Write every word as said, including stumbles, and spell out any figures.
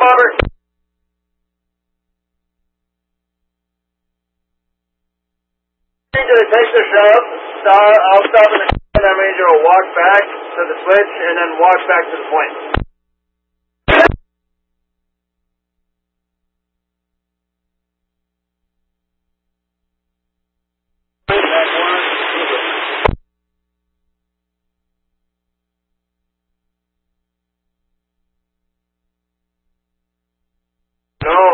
Robert. To the Texas shove, I'll stop in the and that means you'll walk back to the switch and then walk back to the point.